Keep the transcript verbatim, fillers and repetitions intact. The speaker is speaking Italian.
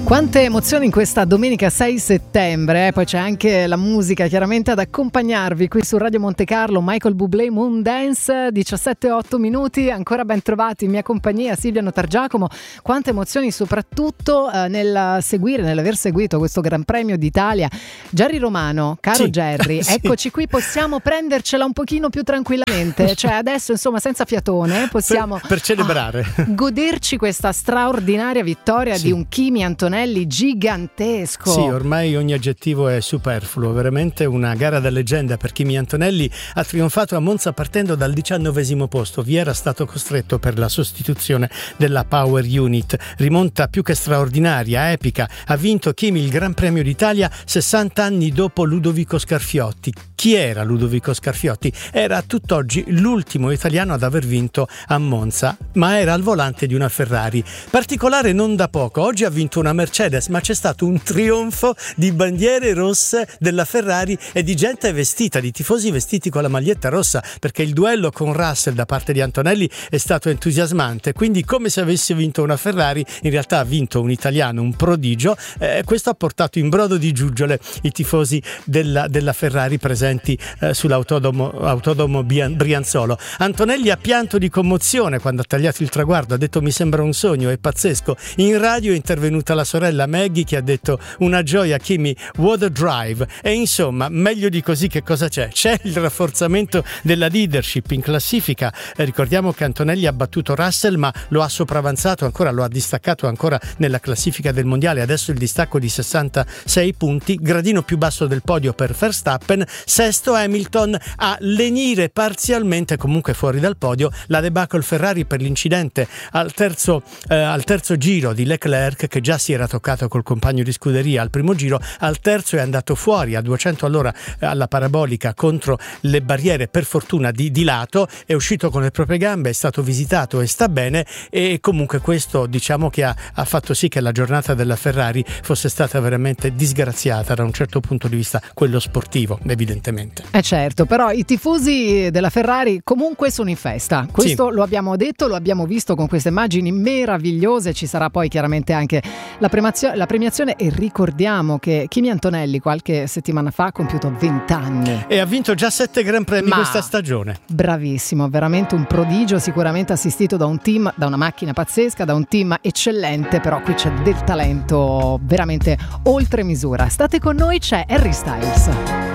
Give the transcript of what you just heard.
Quante emozioni in questa domenica sei settembre, eh? Poi c'è anche la musica chiaramente ad accompagnarvi qui su Radio Monte Carlo. Michael Bublé, Moondance, diciassette e otto minuti, ancora ben trovati in mia compagnia Silvia Notargiacomo. Quante emozioni soprattutto eh, nel seguire, nell'aver seguito questo Gran Premio d'Italia. Jerry Romano, caro sì. Jerry, sì. eccoci qui, possiamo prendercela un pochino più tranquillamente, cioè adesso insomma senza fiatone possiamo per, per celebrare ah, goderci questa straordinaria vittoria sì. di un Kimi Antonelli gigantesco. Sì, ormai ogni aggettivo è superfluo, veramente una gara da leggenda per Kimi Antonelli. Ha trionfato a Monza partendo dal diciannovesimo posto, vi era stato costretto per la sostituzione della Power Unit. Rimonta più che straordinaria, epica, ha vinto Kimi il Gran Premio d'Italia sessanta anni dopo Ludovico Scarfiotti. Chi era Ludovico Scarfiotti? Era a tutt'oggi l'ultimo italiano ad aver vinto a Monza, ma era al volante di una Ferrari. Particolare non da poco, oggi ha vinto una Mercedes, ma c'è stato un trionfo di bandiere rosse della Ferrari e di gente vestita, di tifosi vestiti con la maglietta rossa, perché il duello con Russell da parte di Antonelli è stato entusiasmante, quindi come se avesse vinto una Ferrari, in realtà ha vinto un italiano, un prodigio. Eh, questo ha portato in brodo di giuggiole i tifosi della, della Ferrari presenti eh, sull'autodomo autodomo Brianzolo. Antonelli ha pianto di commozione quando ha tagliato il traguardo, ha detto: mi sembra un sogno, è pazzesco. In radio è intervenuta la sorella Maggie che ha detto: una gioia Kimi, what a drive. E insomma, meglio di così che cosa c'è? C'è il rafforzamento della leadership in classifica. Eh, ricordiamo che Antonelli ha battuto Russell, ma lo ha sopravanzato ancora, lo ha distaccato ancora nella classifica del mondiale. Adesso il distacco di sessantasei punti, gradino più basso del podio per Verstappen. Sesto Hamilton, a lenire parzialmente, comunque fuori dal podio, la debacle Ferrari per l'incidente al terzo, eh, al terzo giro di Leclerc, che già si era toccato col compagno di scuderia al primo giro. Al terzo è andato fuori a duecento all'ora eh, alla parabolica contro le barriere, per fortuna di, di lato, è uscito con le proprie gambe, è stato visitato e sta bene, e comunque questo diciamo che ha, ha fatto sì che la giornata della Ferrari fosse stata veramente disgraziata da un certo punto di vista, quello sportivo evidentemente. Eh certo, però i tifosi della Ferrari comunque sono in festa, questo sì. lo abbiamo detto, lo abbiamo visto con queste immagini meravigliose. Ci sarà poi chiaramente anche la, premiazio- la premiazione, e ricordiamo che Kimi Antonelli qualche settimana fa ha compiuto venti anni e ha vinto già sette Gran Premi Ma questa stagione. Bravissimo, veramente un prodigio, sicuramente assistito da un team, da una macchina pazzesca, da un team eccellente, però qui c'è del talento veramente oltre misura. State con noi, c'è Harry Styles.